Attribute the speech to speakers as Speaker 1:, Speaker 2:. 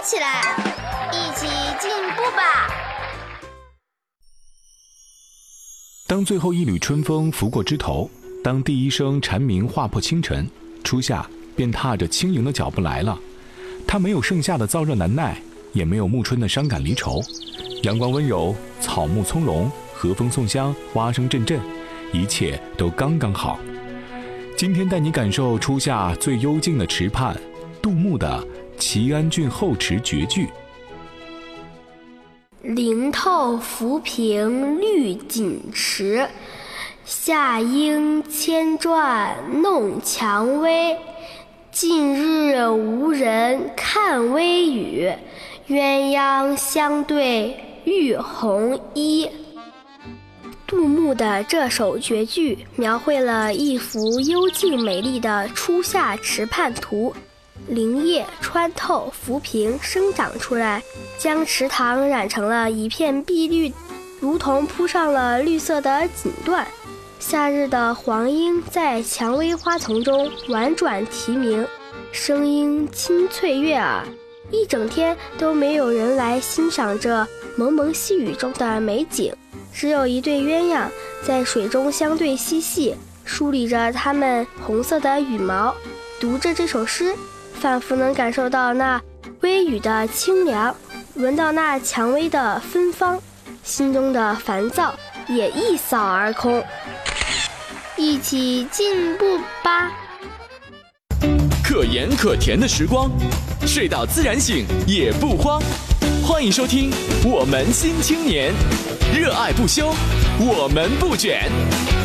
Speaker 1: 起来，一起进步吧！
Speaker 2: 当最后一缕春风拂过枝头，当第一声蝉鸣划破清晨，初夏便踏着轻盈的脚步来了。它没有盛夏的燥热难耐，也没有暮春的伤感离愁。阳光温柔，草木葱茏，和风送香，花声阵阵，一切都刚刚好。今天带你感受初夏最幽静的池畔，杜牧的《齐安郡后池绝句》。
Speaker 3: 林透浮萍绿锦池，夏莺千啭弄蔷薇。近日无人看微雨，鸳鸯相对浴红衣。杜牧的这首绝句描绘了一幅幽静美丽的初夏池畔图，林叶穿透浮萍生长出来，将池塘染成了一片碧绿，如同铺上了绿色的锦缎。夏日的黄莺在蔷薇花丛中婉转啼鸣，声音清脆悦耳，一整天都没有人来欣赏这蒙蒙细雨中的美景，只有一对鸳鸯在水中相对嬉戏，梳理着它们红色的羽毛。读着这首诗，仿佛能感受到那微雨的清凉，闻到那蔷薇的芬芳，心中的烦躁也一扫而空。一起进步吧！
Speaker 4: 可盐可甜的时光，睡到自然醒也不慌。欢迎收听《我们新青年》，热爱不休，我们不卷。